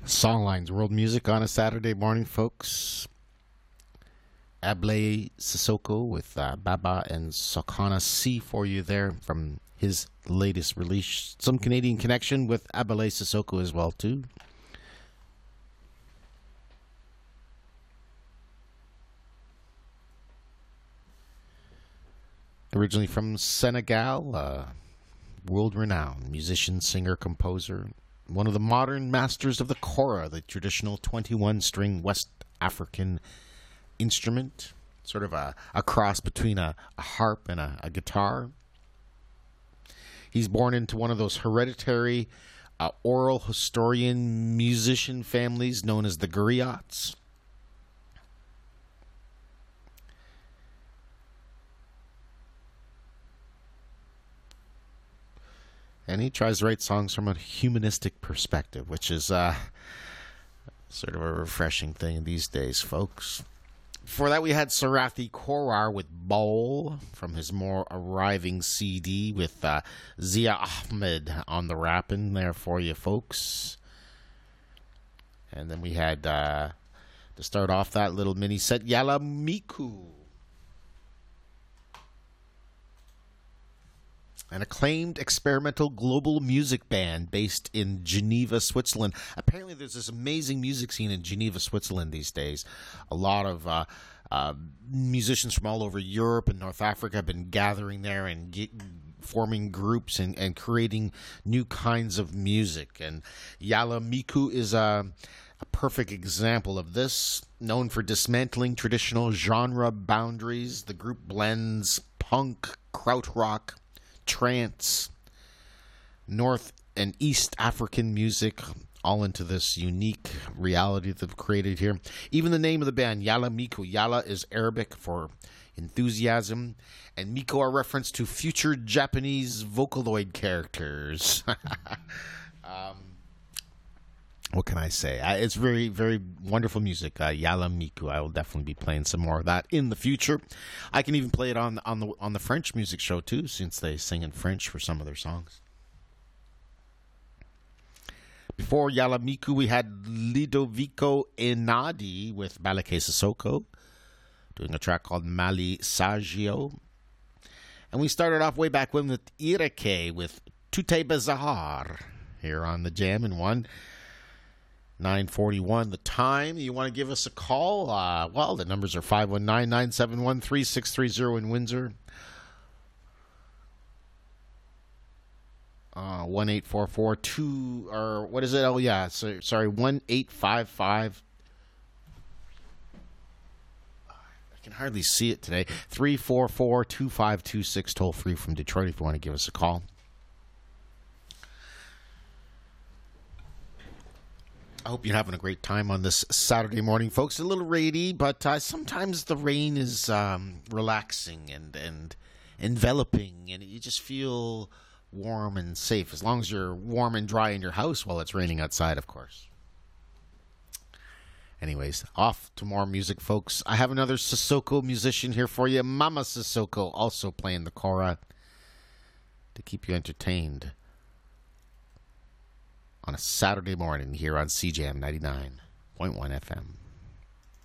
Songlines World Music on a Saturday morning, folks. Ablay Sissoko with Baba and Sokana C for you there from his latest release. Some Canadian connection with Ablay Sissoko as well, too. Originally from Senegal, world-renowned musician, singer, composer, one of the modern masters of the kora, the traditional 21-string West African instrument, sort of a cross between a harp and a guitar. He's born into one of those hereditary oral historian musician families known as the griots. And he tries to write songs from a humanistic perspective, which is sort of a refreshing thing these days, folks. Before that, we had Sarathi Korar with Bowl from his more arriving CD with Zia Ahmed on the rapping there for you, folks. And then we had, to start off that little mini set, Yala Miku. An acclaimed experimental global music band based in Geneva, Switzerland. Apparently, there's this amazing music scene in Geneva, Switzerland these days. A lot of musicians from all over Europe and North Africa have been gathering there and forming groups and creating new kinds of music. And Yala Miku is a perfect example of this. Known for dismantling traditional genre boundaries, the group blends punk, krautrock, trance, North and East African music, all into this unique reality that they've created here. Even the name of the band, Yala Miku. Yala is Arabic for enthusiasm, and Miku are reference to future Japanese Vocaloid characters. What can I say? It's very, very wonderful music. Yala Miku. I will definitely be playing some more of that in the future. I can even play it on the French music show too, since they sing in French for some of their songs. Before Yala Miku, we had Lidovico Enadi with Balake Sissoko, doing a track called Mali Saggio. And we started off way back when with Ireke with Tute Bazar here on the Jam in 9:41. The time. You want to give us a call? Well, the numbers are 519-971-3630 in Windsor. 1-844-2, or what is it? Oh, yeah. Sorry, 1-855. I can hardly see it today. 344-2526, toll free from Detroit if you want to give us a call. I hope you're having a great time on this Saturday morning, folks. A little rainy, but sometimes the rain is relaxing and enveloping, and you just feel warm and safe, as long as you're warm and dry in your house while it's raining outside, of course. Anyways, off to more music, folks. I have another Sissoko musician here for you, Mama Sissoko, also playing the kora to keep you entertained on a Saturday morning here on CJAM 99.1 FM.